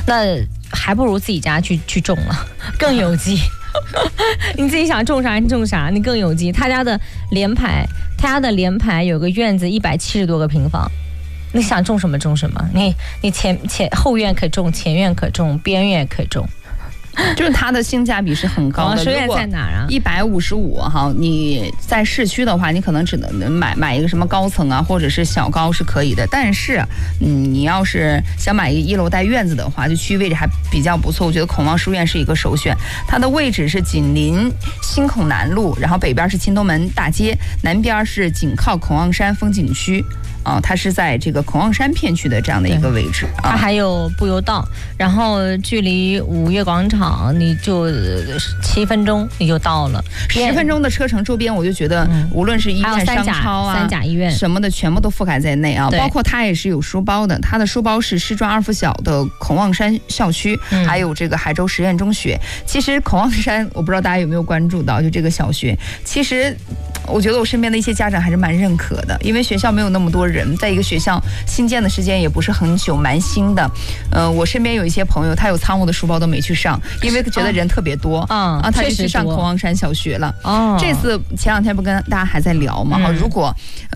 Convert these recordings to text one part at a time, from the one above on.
那还不如自己家去种了，更有机。你自己想种啥你种啥，你更有机。他家的联排有个院子170多个平方，你想种什么种什么，你后院可种，前院可种，边院可种。 就是它的性价比是很高的。 收院在哪儿啊 ？155哈，你在市区的话，你可能只能买一个什么高层啊，或者是小高是可以的。但是，你要是想买一个1楼带院子的话，就区域位置还比较不错。我觉得孔望书院是一个首选。它的位置是紧邻新孔南路，然后北边是青东门大街，南边是紧靠孔望山风景区。它是在这个孔望山片区的这样的一个位置。 它还有步游道，然后距离五月广场你就7分钟你就到了 ，10分钟的车程。周边我就觉得，无论是医院、商超啊、 三甲医院什么的，全部都覆盖在内啊。包括它也是有书包的，它的书包是师专二附小的孔望山校区，还有这个海州实验中学。其实孔望山，我不知道大家有没有关注到，就这个小学，其实我觉得我身边的一些家长还是蛮认可的，因为学校没有那么多人。在一个学校新建的时间也不是很久，蛮新的。我身边有一些朋友，他有仓务的书包都没去上，因为觉得人特别多他就去上孔望山小学了。这次前2天不跟大家还在聊嘛？如果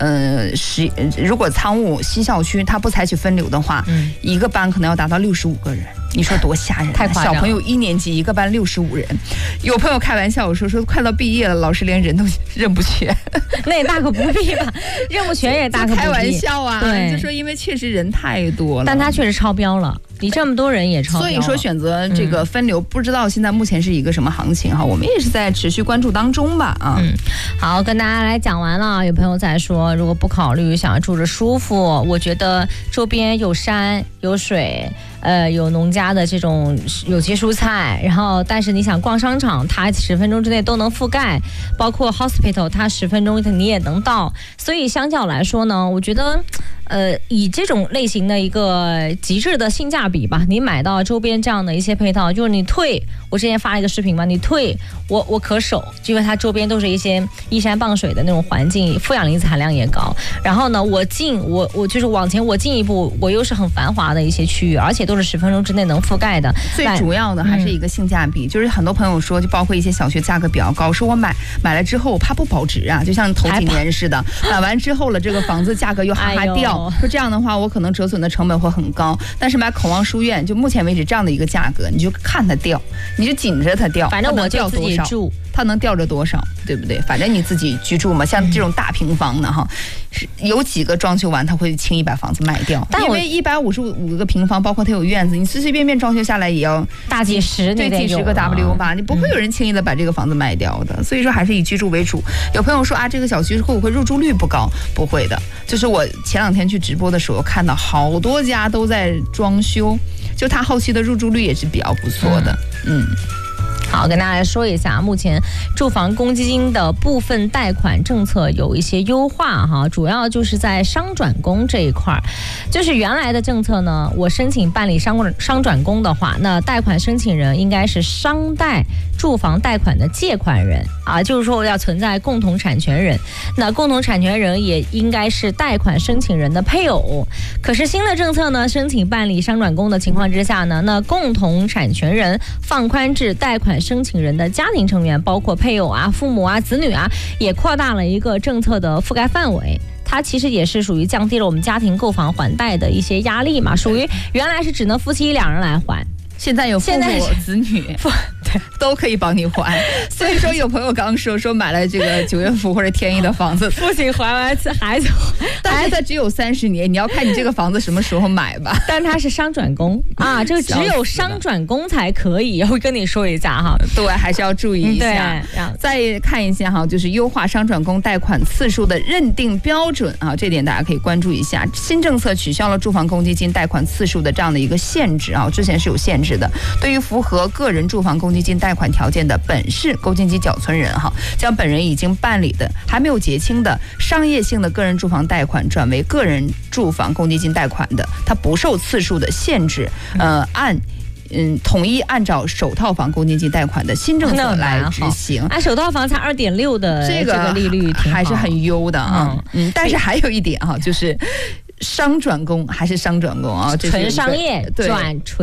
仓务西校区他不采取分流的话，一个班可能要达到65个人。你说多吓人！ 太夸张了。 小朋友1年级一个班65人，有朋友开玩笑说快到毕业了，老师连人都认不全。 那也大可不必吧，认不全也大可不必。 开玩笑啊， 对， 就说因为确实人太多了， 但他确实超标了。你这么多人也超标了， 所以说选择这个分流，不知道现在目前是一个什么行情哈，我们也是在持续关注当中吧啊。 好，跟大家来讲完了。有朋友在说，如果不考虑想要住着舒服，我觉得周边有山有水。有农家的这种有机蔬菜，然后但是你想逛商场，它10分钟之内都能覆盖，包括 hospital 它10分钟你也能到，所以相较来说呢，我觉得以这种类型的一个极致的性价比吧，你买到周边这样的一些配套，就是你退，我之前发了一个视频嘛，你退我可守，因为它周边都是一些依山傍水的那种环境，负氧离子含量也高，然后呢我就是往前我进一步，我又是很繁华的一些区域，而且都是10分钟之内能覆盖的。 最主要的还是一个性价比，就是很多朋友说，就包括一些小学价格比较高，说我买了之后我怕不保值啊，就像头几年似的，买完之后了这个房子价格又哈掉，说这样的话我可能折损的成本会很高。但是买孔望书院就目前为止这样的一个价格，你就看它掉，你就紧着它掉， 反正我就自己住， 它能掉着多少，对不对？反正你自己居住嘛，像这种大平房的哈，有几个装修完他会轻易把房子卖掉，因为155个平方，包括它有院子，你随随便便装修下来也要大几十， 对，几十个 W 吧，你不会有人轻易的把这个房子卖掉的。所以说还是以居住为主。有朋友说啊，这个小区会不会入住率不高？不会的，就是我前2天去直播的时候看到好多家都在装修，就它后期的入住率也是比较不错的。 好，跟大家来说一下，目前住房公积金的部分贷款政策有一些优化哈，主要就是在商转公这一块。就是原来的政策呢，我申请办理商转公的话，那贷款申请人应该是商贷住房贷款的借款人啊，就是说要存在共同产权人，那共同产权人也应该是贷款申请人的配偶。可是新的政策呢，申请办理商转公的情况之下呢，那共同产权人放宽至贷款申请人的家庭成员，包括配偶啊、父母啊、子女啊，也扩大了一个政策的覆盖范围。它其实也是属于降低了我们家庭购房还贷的一些压力嘛，属于原来是只能夫妻2人来还， 现在有父母子女都可以帮你还。所以说有朋友刚说买了这个9月府或者天一的房子， 父亲还完孩子， 但是它只有30年，你要看你这个房子什么时候买吧。 但它是商转公啊，这个只有商转公才可以，会跟你说一下哈。 对，还是要注意一下。再看一下哈，就是优化商转公贷款次数的认定标准啊，这点大家可以关注一下。新政策取消了住房公积金贷款次数的这样的一个限制啊，之前是有限制的。对于符合个人住房公积金贷款条件的本市公积金缴存人哈，将本人已经办理的还没有结清的商业性的个人住房贷款转为个人住房公积金贷款的，它不受次数的限制，统一按照首套房公积金贷款的新政策来执行。 首套房才2.6的这个利率还是很优的啊。但是还有一点哈，就是商转公还是商转公啊， 纯商业转纯